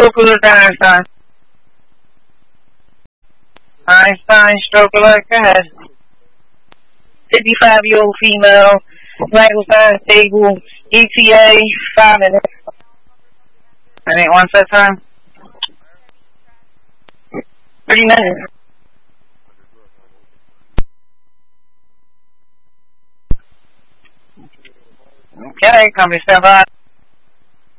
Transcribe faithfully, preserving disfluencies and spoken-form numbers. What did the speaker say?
stroke alert, Einstein. Einstein, stroke alert, go ahead. fifty-five-year-old female, vital signs stable, E T A, five minutes. That ain't one set time? thirty minutes. Okay, company stand by.